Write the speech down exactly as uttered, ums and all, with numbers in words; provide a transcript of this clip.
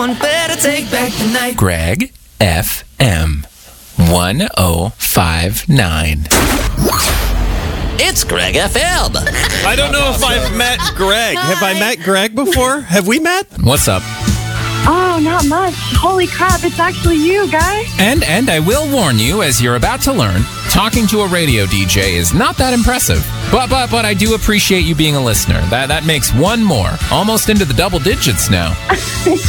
Better take back the night. Greg F M one oh five nine. It's Greg F M. I don't know if I've met Greg. Have I met Greg before? Have we met? What's up? Oh, not much. Holy crap, it's actually you, guy. And and I will warn you, as you're about to learn, talking to a radio D J is not that impressive. But but but I do appreciate you being a listener. That that makes one more, almost into the double digits now.